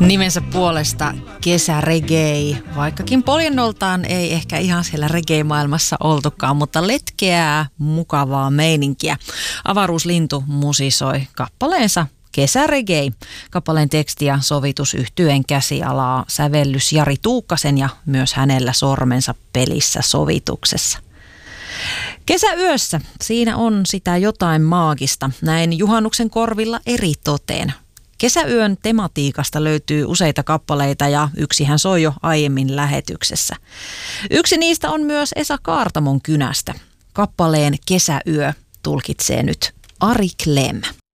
Nimensä puolesta kesäreggae, vaikkakin poljennoltaan ei ehkä ihan siellä reggae-maailmassa oltukaan, mutta letkeää, mukavaa meininkiä. Avaruuslintu musisoi kappaleensa Kesäreggae. Kappaleen teksti ja sovitus yhtyeen käsialaa sävellys Jari Tuukkasen ja myös hänellä sormensa pelissä sovituksessa. Kesäyössä, siinä on sitä jotain maagista, näin juhannuksen korvilla eri toteen. Kesäyön tematiikasta löytyy useita kappaleita ja yksihän soi jo aiemmin lähetyksessä. Yksi niistä on myös Esa Kaartamon kynästä. Kappaleen Kesäyö tulkitsee nyt Ari Klem.